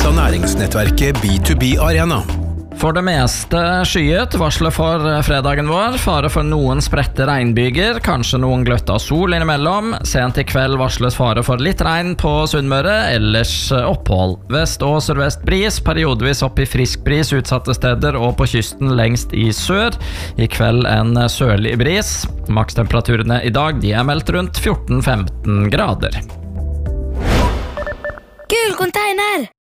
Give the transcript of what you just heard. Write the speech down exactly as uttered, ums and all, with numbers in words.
av næringsnettverket B to B Arena. For det meste skyet, varslet for fredagen vår. Fare for noen spredte regnbyger, kanskje noen gløtt av sol innimellom. Sent i kveld varsles fare for litt regn på Sunnmøre, ellers opphold. Vest- og sørvest bris, periodevis opp i frisk bris utsatte steder og på kysten lengst i sør. I kveld en sørlig bris. Makstemperaturene i dag de er meldt rundt fjorten til femten grader. Gul container!